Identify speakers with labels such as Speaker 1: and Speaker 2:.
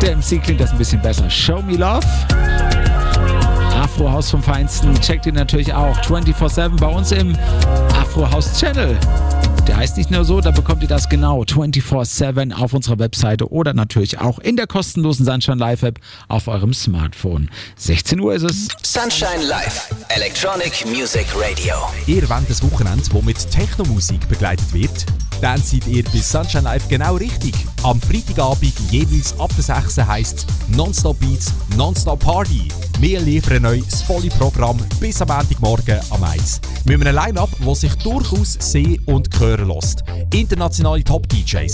Speaker 1: der MC klingt das ein bisschen besser. Show Me Love. Afro-Haus vom Feinsten. Checkt ihr natürlich auch 24/7 bei uns im Afro-Haus-Channel. Der heißt nicht nur so, da bekommt ihr das genau 24/7 auf unserer Webseite oder natürlich auch in der kostenlosen Sunshine Live App auf eurem Smartphone. 16 Uhr ist es.
Speaker 2: Sunshine Live, Electronic Music Radio.
Speaker 3: Ihr wollt ein Wochenende, das mit Techno-Musik begleitet wird? Dann seid ihr bei Sunshine Live genau richtig. Am Freitagabend jeweils ab der 6 heisst es Nonstop Beats, Nonstop Party. Wir liefern euch das volle Programm bis am Montagmorgen am 1. Mit einem Line-Up, das sich durchaus sehen und hören lässt. Internationale Top-DJs